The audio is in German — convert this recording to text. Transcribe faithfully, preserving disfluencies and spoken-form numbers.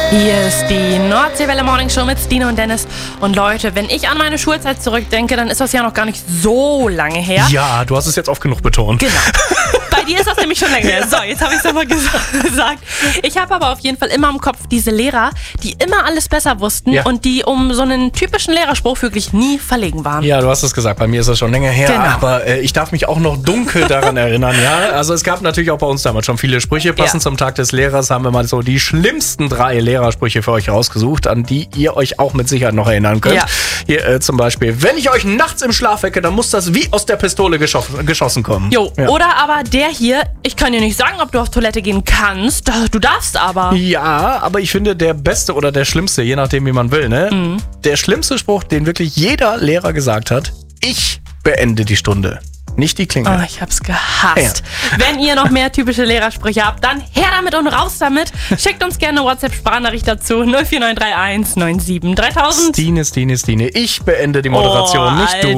Hier ist die Nordseewelle Morning Show mit Stine und Dennis. Und Leute, wenn ich an meine Schulzeit zurückdenke, dann ist das ja noch gar nicht so lange her. Ja, du hast es jetzt oft genug betont. Genau. Bei dir ist das nämlich schon länger her. So, jetzt habe ich es aber gesagt. Ich habe aber auf jeden Fall immer im Kopf diese Lehrer, die immer alles besser wussten Ja. und die um so einen typischen Lehrerspruch wirklich nie verlegen waren. Ja, du hast es gesagt, bei mir ist das schon länger her, Genau. aber äh, ich darf mich auch noch dunkel daran erinnern, ja. Also es gab natürlich auch bei uns damals schon viele Sprüche. Passend Ja. zum Tag des Lehrers haben wir mal so die schlimmsten drei Lehrersprüche für euch rausgesucht, an die ihr euch auch mit Sicherheit noch erinnern könnt. Ja. Hier äh, zum Beispiel, wenn ich euch nachts im Schlaf wecke, dann muss das wie aus der Pistole geschossen, geschossen kommen. Jo, Ja. oder aber der hier, ich kann dir nicht sagen, ob du auf Toilette gehen kannst, du darfst aber. Ja, aber ich finde, der beste oder der schlimmste, je nachdem wie man will, ne? Mhm. Der schlimmste Spruch, den wirklich jeder Lehrer gesagt hat: Ich beende die Stunde, nicht die Klingel. Oh, ich hab's gehasst. Wenn ihr noch mehr typische Lehrersprüche habt, dann her damit und raus damit. Schickt uns gerne eine WhatsApp-Sprachnachricht dazu. null vier neun drei eins neun sieben dreitausend. Stine, Stine, Stine, ich beende die Moderation, Oh, nicht du.